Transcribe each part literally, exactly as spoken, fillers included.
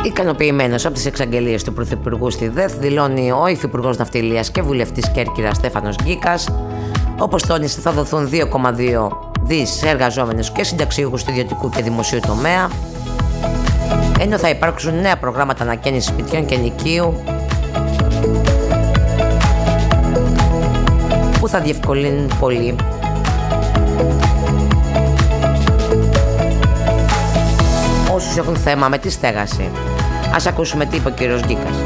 Ικανοποιημένος από τις εξαγγελίες του Πρωθυπουργού στη ΔΕΘ, δηλώνει ο Υφυπουργός Ναυτιλίας και Βουλευτής Κέρκυρας Στέφανος Γκίκας. Όπως τόνισε, θα δοθούν δύο κόμμα δύο δις σε εργαζόμενους και συνταξιούχους του ιδιωτικού και δημοσίου τομέα, ενώ θα υπάρξουν νέα προγράμματα ανακαίνησης σπιτιών και ενοικίου που θα διευκολύνουν πολύ όσους έχουν θέμα με τη στέγαση. Ας ακούσουμε τι είπε ο κύριος Γκίκας.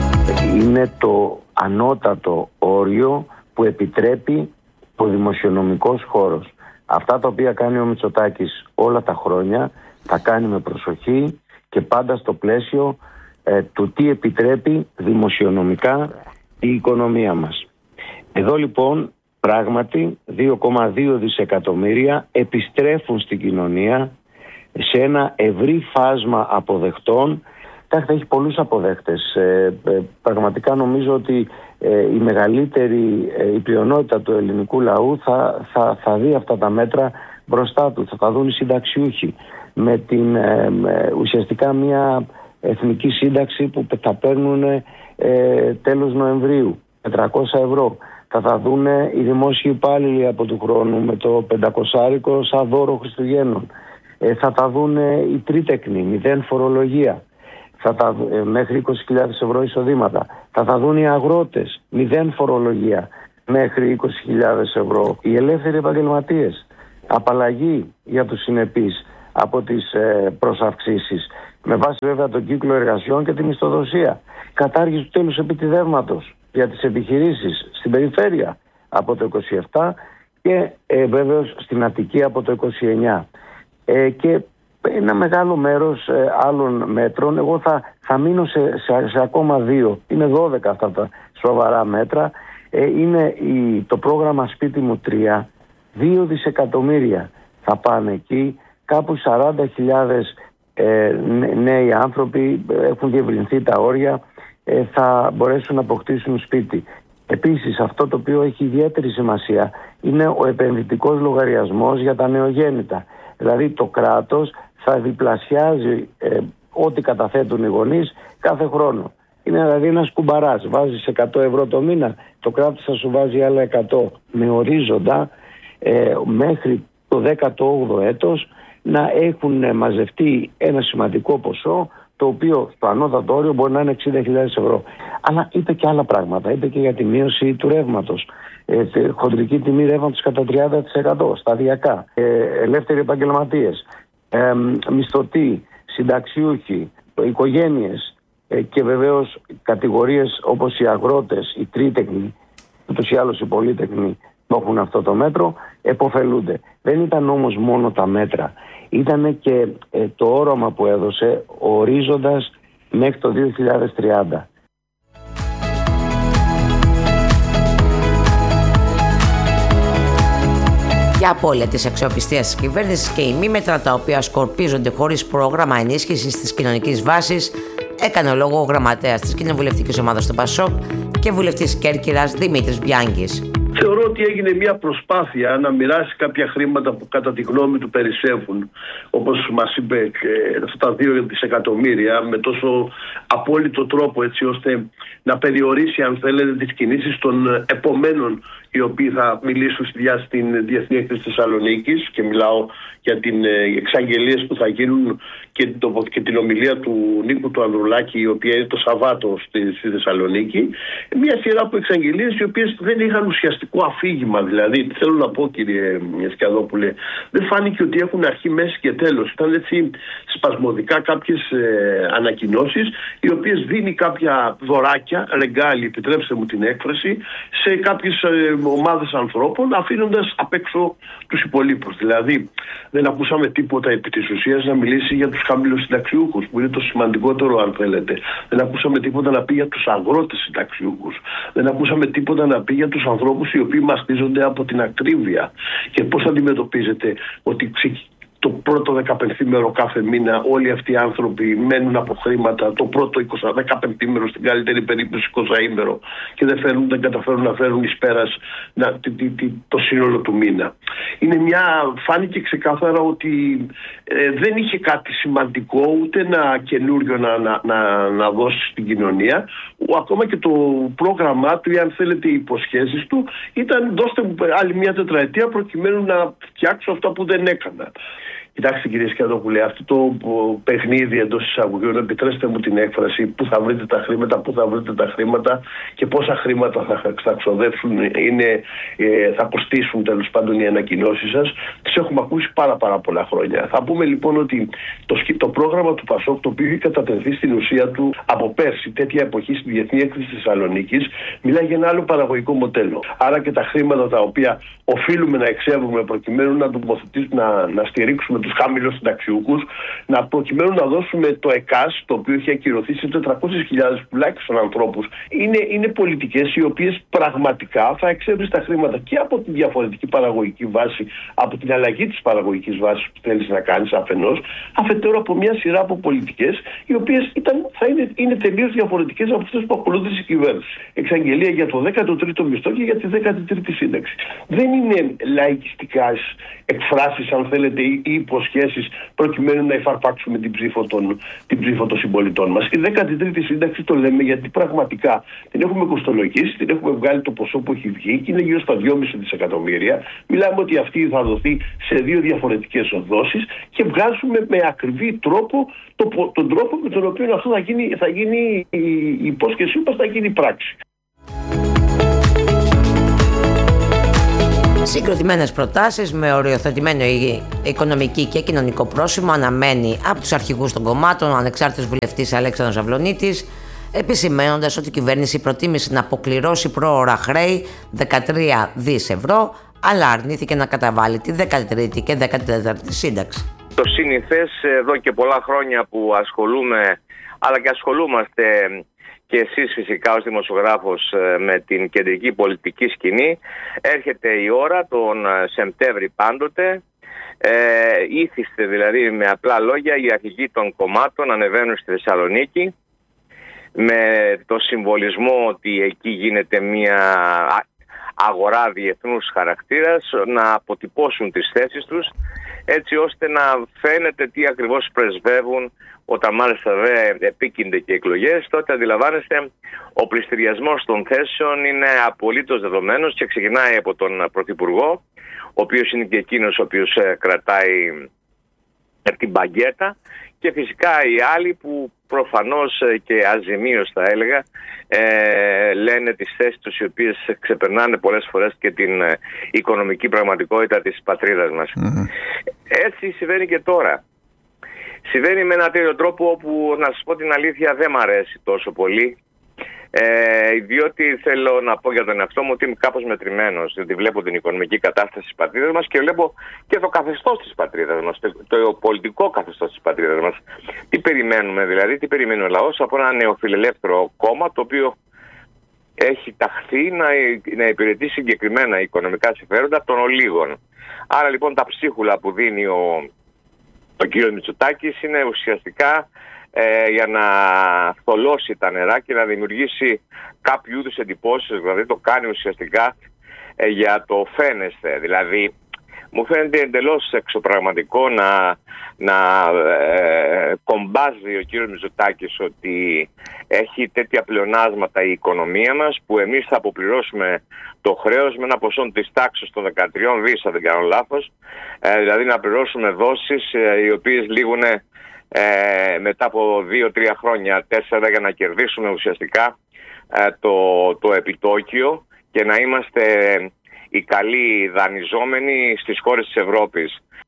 Είναι το ανώτατο όριο που επιτρέπει ο δημοσιονομικός χώρος. Αυτά τα οποία κάνει ο Μητσοτάκης όλα τα χρόνια θα κάνει με προσοχή και πάντα στο πλαίσιο ε, του τι επιτρέπει δημοσιονομικά η οικονομία μας. Εδώ λοιπόν πράγματι δύο κόμμα δύο δισεκατομμύρια επιστρέφουν στην κοινωνία σε ένα ευρύ φάσμα αποδεκτών. Θα έχει πολλούς αποδέχτες. Ε, ε, πραγματικά νομίζω ότι ε, η μεγαλύτερη, ε, η πλειονότητα του ελληνικού λαού θα, θα, θα δει αυτά τα μέτρα μπροστά του. Θα τα δουν οι συνταξιούχοι με την ε, με, ουσιαστικά μια εθνική σύνταξη που θα παίρνουν ε, τέλος Νοεμβρίου, τετρακόσια ευρώ. Θα τα δουν οι δημόσιοι υπάλληλοι από του χρόνου με το πεντακόσια σαν δώρο Χριστουγέννων. Ε, θα τα δουν οι τρίτεκνοι, μηδέν φορολογία. Θα τα, ε, μέχρι είκοσι χιλιάδες ευρώ εισοδήματα. Θα τα δουν οι αγρότες, μηδέν φορολογία μέχρι είκοσι χιλιάδες ευρώ. Οι ελεύθεροι επαγγελματίες, απαλλαγή για τους συνεπείς από τις ε, προσαυξήσεις, με βάση βέβαια τον κύκλο εργασιών και τη μισθοδοσία. Κατάργηση του τέλους επιτιδεύματος για τις επιχειρήσεις στην περιφέρεια από το είκοσι επτά και ε, βέβαιως στην Αττική από το είκοσι εννιά. Ε, και ένα μεγάλο μέρος ε, άλλων μέτρων, εγώ θα, θα μείνω σε, σε, σε ακόμα δύο. Είναι δώδεκα αυτά τα σοβαρά μέτρα. Ε, είναι η, το πρόγραμμα Σπίτι μου τρία, δύο δισεκατομμύρια θα πάνε εκεί. Κάπου σαράντα χιλιάδες ε, νέοι άνθρωποι, έχουν διευρυνθεί τα όρια, ε, θα μπορέσουν να αποκτήσουν σπίτι. Επίσης, αυτό το οποίο έχει ιδιαίτερη σημασία είναι ο επενδυτικός λογαριασμός για τα νεογέννητα. Δηλαδή το κράτος θα διπλασιάζει ε, ό,τι καταθέτουν οι γονείς κάθε χρόνο. Είναι δηλαδή ένας κουμπαράς. Βάζεις εκατό ευρώ το μήνα, το κράτος θα σου βάζει άλλα εκατό με ορίζοντα ε, μέχρι το δέκατο όγδοο έτος να έχουν μαζευτεί ένα σημαντικό ποσό, το οποίο στο ανώτατο όριο μπορεί να είναι εξήντα χιλιάδες ευρώ. Αλλά είπε και άλλα πράγματα. Είπε και για τη μείωση του ρεύματος. Ε, χοντρική τιμή ρεύματος κατά τριάντα τοις εκατό σταδιακά. Ε, ελεύθεροι επαγγελματίες, ε, μισθωτοί, συνταξιούχοι, οικογένειες ε, και βεβαίως κατηγορίες όπως οι αγρότες, οι τρίτεκνοι, ούτως ή άλλως οι πολύτεκνοι που έχουν αυτό το μέτρο, επωφελούνται. Δεν ήταν όμως μόνο τα μέτρα. Ήταν και ε, το όραμα που έδωσε ορίζοντας μέχρι το δύο χιλιάδες τριάντα. Για απώλεια της αξιοπιστίας της κυβέρνησης και ημίμετρα τα οποία σκορπίζονται χωρίς πρόγραμμα ενίσχυσης της κοινωνικής βάσης, έκανε λόγο ο γραμματέας της κοινοβουλευτικής ομάδας του ΠΑΣΟΚ και βουλευτής Κέρκυρας Δημήτρης Μπιάνγκης. Θεωρώ ότι έγινε μια προσπάθεια να μοιράσει κάποια χρήματα που κατά τη γνώμη του περισσεύουν, όπως μας είπε, αυτά τα δύο δισεκατομμύρια, με τόσο απόλυτο τρόπο, έτσι ώστε να περιορίσει, αν θέλετε, τις κινήσεις των επομένων οι οποίοι θα μιλήσουν στην Διεθνή Έκθεση Θεσσαλονίκης, και μιλάω για τις εξαγγελίες που θα γίνουν και, το, και την ομιλία του Νίκου του Ανδρουλάκη, η οποία είναι το Σαββάτο στη, στη Θεσσαλονίκη. Μια σειρά από εξαγγελίες οι οποίες δεν είχαν ουσιαστικό αφήγημα. Δηλαδή, θέλω να πω, κύριε Σκιαδόπουλε, δεν φάνηκε ότι έχουν αρχή, μέση και τέλος. Ήταν έτσι σπασμωδικά κάποιες ε, ανακοινώσεις, οι οποίες δίνει κάποια δωράκια, ρεγκάλι, επιτρέψτε μου την έκφραση, σε κάποιες ε, ομάδες ανθρώπων, αφήνοντας απ' έξω τους υπολείπους. Δηλαδή, δεν ακούσαμε τίποτα επί της ουσίας να μιλήσει για τους χαμηλοσυνταξιούχους, που είναι το σημαντικότερο, αν θέλετε. Δεν ακούσαμε τίποτα να πει για τους αγρότες συνταξιούχους. Δεν ακούσαμε τίποτα να πει για τους ανθρώπους οι οποίοι μαστίζονται από την ακρίβεια. Και πώς αντιμετωπίζετε ότι το πρώτο δεκαπενθήμερο κάθε μήνα όλοι αυτοί οι άνθρωποι μένουν από χρήματα το πρώτο δεκαπενθήμερο, στην καλύτερη περίπτωση εικοσαήμερο, και δεν, φέρουν, δεν καταφέρουν να φέρουν εις πέρας να, τι, τι, τι, το σύνολο του μήνα. Είναι μια, φάνηκε ξεκάθαρα ότι ε, δεν είχε κάτι σημαντικό, ούτε ένα καινούριο να, να, να, να δώσει στην κοινωνία. Ο, ακόμα και το πρόγραμμά του, ή αν θέλετε οι υποσχέσεις του, ήταν δώστε μου άλλη μια τετραετία προκειμένου να φτιάξω αυτά που δεν έκανα. Κοιτάξτε κύριε Σκιαδόπουλε, αυτό το παιχνίδι εντός εισαγωγικών, επιτρέψτε μου την έκφραση, πού θα βρείτε τα χρήματα, πού θα βρείτε τα χρήματα και πόσα χρήματα θα, θα ξοδέψουν, είναι, ε, θα κοστίσουν τέλος πάντων οι ανακοινώσεις σας, τις έχουμε ακούσει πάρα πάρα πολλά χρόνια. Θα πούμε λοιπόν ότι το, το πρόγραμμα του ΠΑΣΟΚ, το οποίο έχει κατατεθεί στην ουσία του από πέρσι, τέτοια εποχή στη Διεθνή Έκθεση της Θεσσαλονίκης, μιλάει για ένα άλλο παραγωγικό μοντέλο. Άρα και τα χρήματα τα οποία οφείλουμε να εξεύρουμε προκειμένου να τοποθετήσουμε, να, να στηρίξουμε τους χαμηλοσυνταξιούχους, να προκειμένου να δώσουμε το ΕΚΑΣ, το οποίο έχει ακυρωθεί σε τετρακόσιες χιλιάδες τουλάχιστον ανθρώπους, είναι, είναι πολιτικές οι οποίες πραγματικά θα εξεύρεις τα χρήματα και από τη διαφορετική παραγωγική βάση, από την αλλαγή της παραγωγικής βάσης που θέλεις να κάνεις αφενός, αφετέρου από μια σειρά από πολιτικές οι οποίες ήταν, θα είναι, είναι τελείως διαφορετικές από αυτές που ακολούθησε η κυβέρνηση. Εξαγγελία για το δέκατο τρίτο μισθό και για τη δέκατη τρίτη σύνταξη. Δεν είναι λαϊκιστικά εκφράσεις, αν θέλετε, ή υποσχέσεις προκειμένου να υφαρπάξουμε την ψήφο των, την ψήφο των συμπολιτών μας. Η δέκατη τρίτη σύνταξη το λέμε γιατί πραγματικά την έχουμε κοστολογήσει, την έχουμε βγάλει το ποσό που έχει βγει και είναι γύρω στα δυόμισι δισεκατομμύρια. Μιλάμε ότι αυτή θα δοθεί σε δύο διαφορετικές οδόσεις και βγάζουμε με ακριβή τρόπο το, τον τρόπο με τον οποίο αυτό θα γίνει, θα γίνει η υπόσχεσή μας, θα γίνει πράξη. Συγκροτημένες προτάσεις με οριοθετημένο οικονομική και κοινωνικό πρόσημο αναμένει από τους αρχηγούς των κομμάτων ο ανεξάρτητος βουλευτής Αλέξανδρος Αυλωνίτης, επισημαίνοντας ότι η κυβέρνηση προτίμησε να αποκληρώσει πρόωρα χρέη δεκατρία δισεκατομμύρια ευρώ, αλλά αρνήθηκε να καταβάλει τη δεκατρίτη και δέκατη τέταρτη σύνταξη. Το συνηθές εδώ και πολλά χρόνια που ασχολούμαι, αλλά και ασχολούμαστε και εσείς φυσικά ως δημοσιογράφος με την κεντρική πολιτική σκηνή, έρχεται η ώρα τον Σεπτέμβρη πάντοτε, ε, ήθιστε δηλαδή με απλά λόγια οι αρχηγοί των κομμάτων ανεβαίνουν στη Θεσσαλονίκη με το συμβολισμό ότι εκεί γίνεται μια αγορά διεθνούς χαρακτήρας, να αποτυπώσουν τις θέσεις τους έτσι ώστε να φαίνεται τι ακριβώς πρεσβεύουν. Όταν μάλιστα δεν επίκυνται και εκλογές, τότε αντιλαμβάνεστε ο πληστηριασμός των θέσεων είναι απολύτως δεδομένος και ξεκινάει από τον Πρωθυπουργό, ο οποίος είναι και εκείνος ο οποίος κρατάει την μπαγκέτα, και φυσικά οι άλλοι που προφανώς και αζημίως θα έλεγα ε, λένε τις θέσεις τους, οι οποίες ξεπερνάνε πολλές φορές και την ε, οικονομική πραγματικότητα της πατρίδας μας. Mm-hmm. Έτσι συμβαίνει και τώρα. Συμβαίνει με ένα τέτοιο τρόπο όπου, να σας πω την αλήθεια, δεν μ' αρέσει τόσο πολύ, ε, διότι θέλω να πω για τον εαυτό μου ότι είμαι κάπως μετρημένος, διότι βλέπω την οικονομική κατάσταση της πατρίδας μας και βλέπω και το καθεστώς της πατρίδας μας, το, το πολιτικό καθεστώς της πατρίδας μας. Τι περιμένουμε δηλαδή, τι περιμένει ο λαός από ένα νεοφιλελεύθερο κόμμα το οποίο έχει ταχθεί να, να υπηρετεί συγκεκριμένα οικονομικά συμφέροντα των ολίγων. Άρα λοιπόν τα ψίχουλα που δίνει ο Ο κύριος Μητσοτάκης είναι ουσιαστικά ε, για να θολώσει τα νερά και να δημιουργήσει κάποιου είδους εντυπώσεις, δηλαδή το κάνει ουσιαστικά ε, για το φαίνεστε. Δηλαδή μου φαίνεται εντελώς εξωπραγματικό να, να ε, κομπάζει ο κύριος Μητσοτάκης ότι έχει τέτοια πλεονάσματα η οικονομία μας που εμείς θα αποπληρώσουμε το χρέος με ένα ποσό της τάξης των δεκατρία δισεκατομμύρια, αν δεν κάνω λάθος, ε, δηλαδή να πληρώσουμε δόσεις ε, οι οποίες λήγουν ε, μετά από δύο τρία χρόνια, τέσσερα, για να κερδίσουμε ουσιαστικά ε, το, το επιτόκιο και να είμαστε οι καλοί δανειζόμενοι στις χώρες της Ευρώπης.